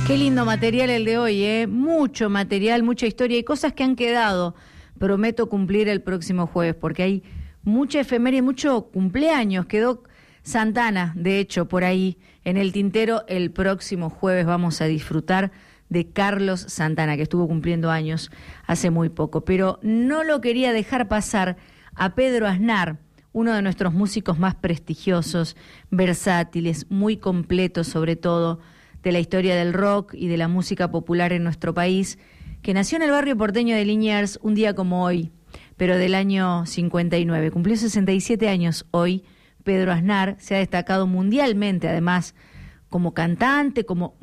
Qué lindo material el de hoy, ¿eh? Mucho material, mucha historia y cosas que han quedado. Prometo cumplir el próximo jueves, porque hay mucha efeméride, mucho cumpleaños. Quedó Santana, de hecho, por ahí en el tintero. El próximo jueves vamos a disfrutar de Carlos Santana, que estuvo cumpliendo años hace muy poco. Pero no lo quería dejar pasar a Pedro Aznar, uno de nuestros músicos más prestigiosos, versátiles, muy completos sobre todo, de la historia del rock y de la música popular en nuestro país, que nació en el barrio porteño de Liniers un día como hoy, pero del año 59. Cumplió 67 años hoy. Pedro Aznar se ha destacado mundialmente, además, como cantante, como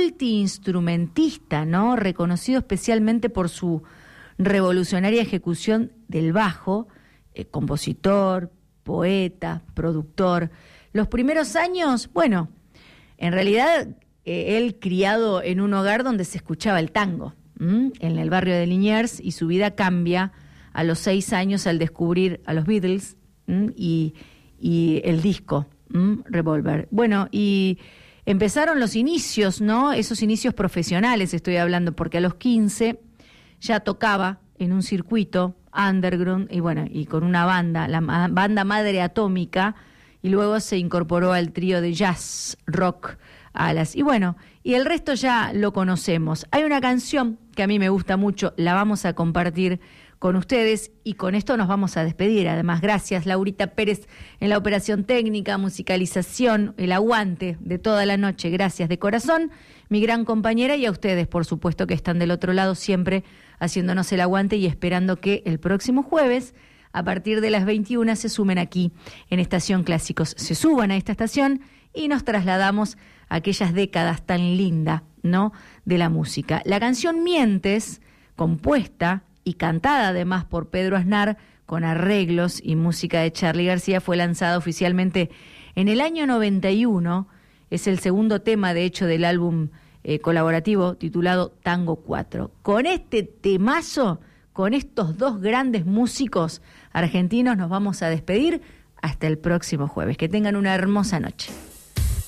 multiinstrumentista, ¿no? Reconocido especialmente por su revolucionaria ejecución del bajo, compositor, poeta, productor. Los primeros años, bueno, en realidad él criado en un hogar donde se escuchaba el tango, en el barrio de Liniers, y su vida cambia a los 6 años al descubrir a los Beatles y el disco Revolver. Bueno, y empezaron los inicios, ¿no? Esos inicios profesionales estoy hablando, porque a los 15 ya tocaba en un circuito underground y bueno, y con una banda, la banda Madre Atómica, y luego se incorporó al trío de jazz rock Alas. Y bueno, y el resto ya lo conocemos. Hay una canción que a mí me gusta mucho, la vamos a compartir con ustedes y con esto nos vamos a despedir. Además, gracias Laurita Pérez en la operación técnica, musicalización, el aguante de toda la noche. Gracias de corazón, mi gran compañera, y a ustedes, por supuesto, que están del otro lado siempre haciéndonos el aguante y esperando que el próximo jueves, a partir de las 21, se sumen aquí en Estación Clásicos. Se suban a esta estación y nos trasladamos a aquellas décadas tan lindas, ¿no?, de la música. La canción Mientes, compuesta y cantada además por Pedro Aznar, con arreglos y música de Charly García, fue lanzada oficialmente en el año 91. Es el segundo tema, de hecho, del álbum colaborativo titulado Tango 4. Con este temazo, con estos dos grandes músicos argentinos, nos vamos a despedir hasta el próximo jueves. Que tengan una hermosa noche.